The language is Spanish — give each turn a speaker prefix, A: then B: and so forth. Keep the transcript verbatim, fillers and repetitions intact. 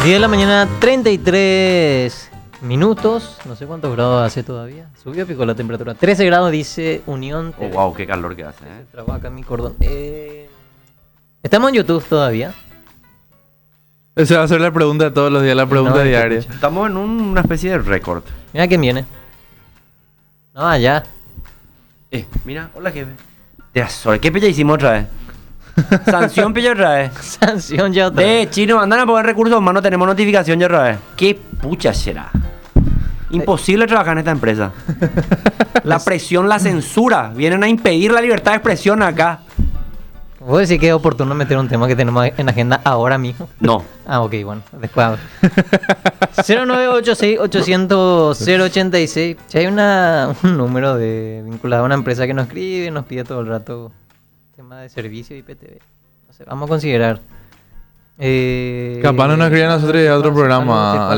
A: diez de la mañana, treinta y tres minutos. No sé cuántos grados hace todavía. Subió, picó la temperatura. trece grados dice Unión
B: Oh,
A: T V.
B: wow, qué calor que hace, ¿eh?
A: Se trabaja mi cordón. Eh, Estamos en YouTube todavía.
C: Esa va a ser la pregunta de todos los días, la pregunta
A: No, es que
C: diaria.
A: escucha.
B: Estamos en un- una especie de récord.
A: Mira quién viene. No, ya.
B: Eh, mira, hola jefe. Ya, sorry, ¿qué pilla hicimos otra vez? Sanción pilla otra vez.
A: Sanción ya otra vez.
B: De chino, andan a poner recursos humanos, tenemos notificación ya otra vez. ¿Qué pucha será? Imposible trabajar en esta empresa. La presión, la censura. Vienen a impedir la libertad de expresión acá.
A: ¿Vos decís que es oportuno meter un tema que tenemos en agenda ahora mismo?
B: No.
A: Ah, ok, bueno, después hablo. cero nueve ocho seis ochocientos cero ochenta y seis. Si hay una, un número de vinculado a una empresa que nos escribe, nos pide todo el rato tema de servicio y I P T V. No sé, vamos a considerar. Eh,
C: Capaz no nos escriben a nosotros y a otro programa.